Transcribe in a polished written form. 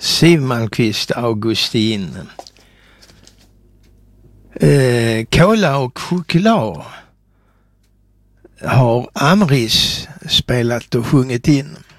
Siw Malmkvist Augustin. Kola och choklad har Amris spelat och sjungit in.